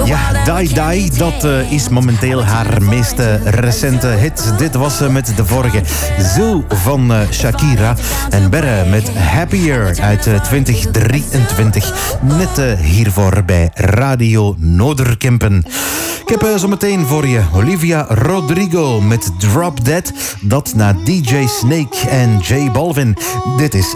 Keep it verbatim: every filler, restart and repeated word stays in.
Ja, Die Die, dat uh, is momenteel haar meest uh, recente hit. Dit was uh, met de vorige Zoo van uh, Shakira. En Berre met Happier uit uh, twintig drieëntwintig. Net uh, hiervoor bij Radio Noorderkempen. Ik heb uh, zometeen voor je Olivia Rodrigo met Drop Dead. Dat na D J Snake en J Balvin. Dit is